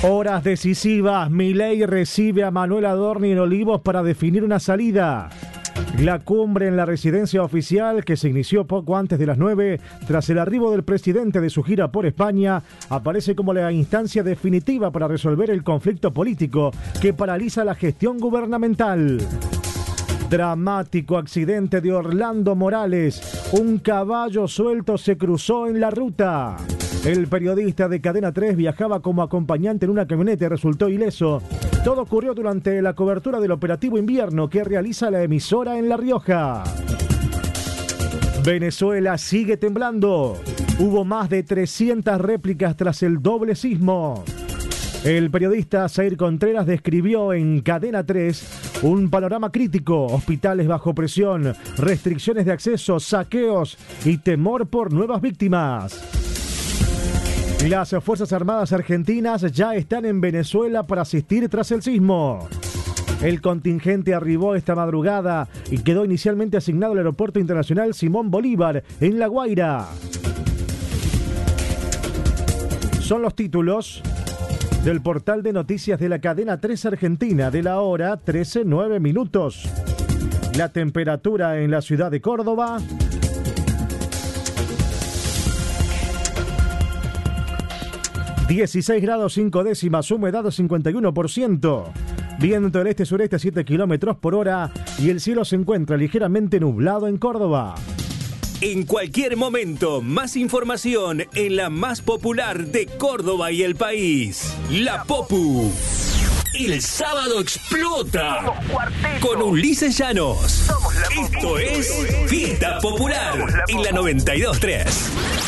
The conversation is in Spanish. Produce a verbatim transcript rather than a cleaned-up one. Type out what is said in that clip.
Horas decisivas. Milei recibe a Manuel Adorni en Olivos para definir una salida. La cumbre en la residencia oficial, que se inició poco antes de las nueve, tras el arribo del presidente de su gira por España, aparece como la instancia definitiva para resolver el conflicto político que paraliza la gestión gubernamental. Dramático accidente de Orlando Morales. Un caballo suelto se cruzó en la ruta. El periodista de Cadena tres viajaba como acompañante en una camioneta y resultó ileso. Todo ocurrió durante la cobertura del operativo invierno que realiza la emisora en La Rioja. Venezuela sigue temblando. Hubo más de trescientas réplicas tras el doble sismo. El periodista Zair Contreras describió en Cadena tres un panorama crítico: hospitales bajo presión, restricciones de acceso, saqueos y temor por nuevas víctimas. Las Fuerzas Armadas Argentinas ya están en Venezuela para asistir tras el sismo. El contingente arribó esta madrugada y quedó inicialmente asignado al Aeropuerto Internacional Simón Bolívar, en La Guaira. Son los títulos del portal de noticias de la Cadena tres Argentina de la hora trece nueve minutos. La temperatura en la ciudad de Córdoba: dieciséis grados cinco décimas, humedad cincuenta y uno por ciento. Viento del este-sureste a siete kilómetros por hora y el cielo se encuentra ligeramente nublado en Córdoba. En cualquier momento, más información en la más popular de Córdoba y el país. La Popu. El sábado explota con Ulises Llanos. Esto es Fiesta Popular en la noventa y dos tres.